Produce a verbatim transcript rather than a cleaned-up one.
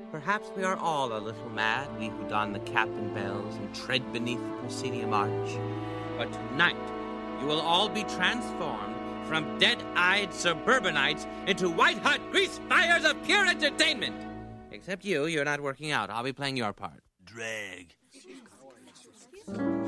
Perhaps we are all a little mad, we who don the cap and bells and tread beneath the proscenium arch. But tonight, you will all be transformed from dead-eyed suburbanites into white-hot grease fires of pure entertainment. Except you, you're not working out. I'll be playing your part. Drag.